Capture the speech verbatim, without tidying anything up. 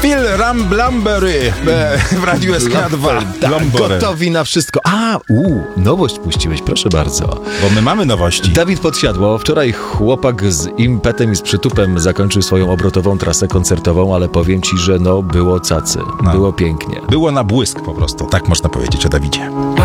Phil Ramblambery w Radiu S K dwa. Tak, gotowi na wszystko. A, u, nowość puściłeś, proszę bardzo. Bo my mamy nowości. Dawid Podsiadło. Wczoraj chłopak z impetem i z przytupem zakończył swoją obrotową trasę koncertową, ale powiem ci, że no było cacy. No. Było pięknie. Było na błysk po prostu, tak można powiedzieć o Dawidzie.